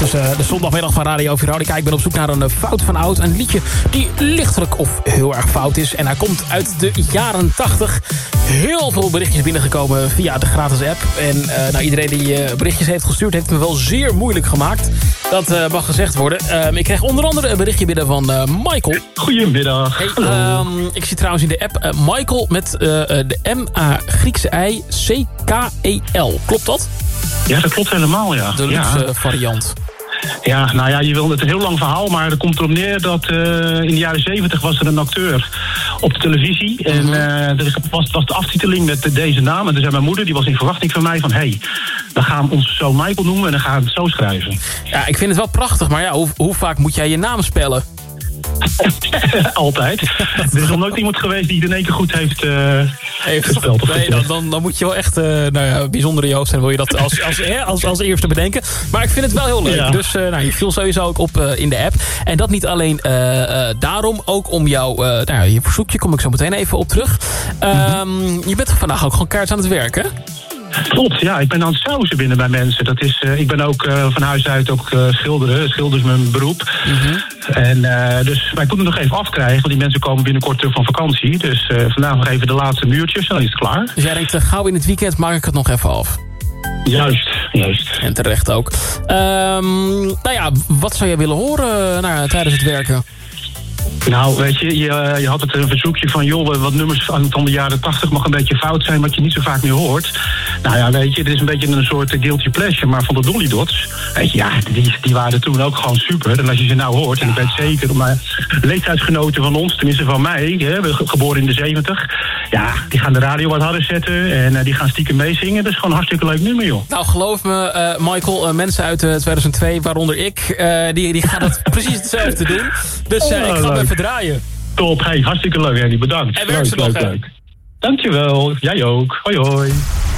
Dus de zondagmiddag van Radio Veronica. Ik ben op zoek naar een fout van oud. Een liedje die lichtelijk of heel erg fout is. En hij komt uit de jaren 80. Heel veel berichtjes binnengekomen via de gratis app. En iedereen die berichtjes heeft gestuurd heeft me wel zeer moeilijk gemaakt. Dat mag gezegd worden. Ik kreeg onder andere een berichtje binnen van Michael. Goedemiddag. Hey, ik zie trouwens in de app Michael met de M-A Griekse I C-K-E-L. Klopt dat? Ja, dat klopt helemaal, ja. De luxe variant. Ja, nou ja, je wil het een heel lang verhaal, maar er komt erop neer dat in de jaren 70 was er een acteur op de televisie. En er was de aftiteling met deze naam. En toen zei mijn moeder, die was in verwachting van mij, van we gaan onze zoon Michael noemen en dan gaan we het zo schrijven. Ja, ik vind het wel prachtig, maar ja, hoe vaak moet jij je naam spellen? Altijd. Er is nog nooit iemand geweest die het in één keer goed heeft gespeld. Nee, dan moet je wel echt bijzonder in je hoofd zijn. Wil je dat als eerste bedenken. Maar ik vind het wel heel leuk. Ja. Dus je viel sowieso ook op in de app. En dat niet alleen daarom. Ook om je verzoekje kom ik zo meteen even op terug. Je bent vandaag ook gewoon kaart aan het werken. Klopt, ja. Ik ben aan het sausen binnen bij mensen. Dat is, ik ben ook van huis uit ook schilderen. Schilder is mijn beroep. En maar ik moet het nog even afkrijgen. Want die mensen komen binnenkort terug van vakantie. Dus vandaag nog even de laatste muurtjes. Dan is het klaar. Dus jij denkt, gauw in het weekend maak ik het nog even af. Juist. En terecht ook. Wat zou jij willen horen tijdens het werken? Nou, weet je had het een verzoekje van, wat nummers van de jaren 80 mag een beetje fout zijn, wat je niet zo vaak meer hoort. Nou ja, weet je, dit is een beetje een soort guilty pleasure, maar van de Dolly Dots, weet je, ja, die waren toen ook gewoon super. En als je ze nou hoort, en ik weet zeker, maar leeftijdsgenoten van ons, tenminste van mij, geboren in de 70, ja, die gaan de radio wat harder zetten en die gaan stiekem meezingen. Dat is gewoon een hartstikke leuk nummer, joh. Nou, geloof me, Michael, mensen uit 2002, waaronder ik, die gaan het precies hetzelfde doen. Dus ik ga hem even draaien. Top, hartstikke leuk, Henny. Bedankt. En werk ze nog, leuk. Dankjewel. Jij ook. Hoi, hoi.